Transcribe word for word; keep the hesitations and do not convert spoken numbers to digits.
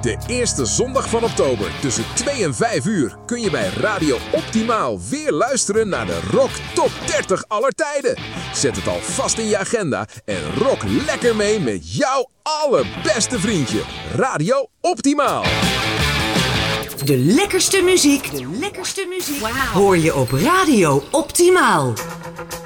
De eerste zondag van oktober tussen twee en vijf uur kun je bij Radio Optimaal weer luisteren naar de Rock Top dertig aller tijden. Zet het al vast in je agenda en rock lekker mee met jouw allerbeste vriendje. Radio Optimaal. De lekkerste muziek, de lekkerste muziek wow. hoor je op Radio Optimaal.